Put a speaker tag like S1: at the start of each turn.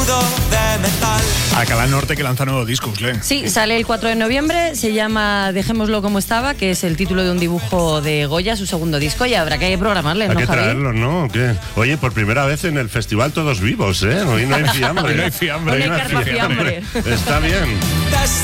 S1: escudo de metal.
S2: Alcalá Norte, que lanza nuevo disco, Usle.
S3: Sí, sale el 4 de noviembre, se llama Dejémoslo como estaba, que es el título de un dibujo de Goya, su segundo disco, y habrá que programarle, ¿no,
S4: Hay que
S3: Javi?
S4: traerlo, ¿no? ¿O qué? Oye, por primera vez en el festival todos vivos, ¿eh? Hoy no hay fiambre.
S2: Hoy no hay fiambre.
S3: Hoy no hay carpa fiambre.
S4: Está bien.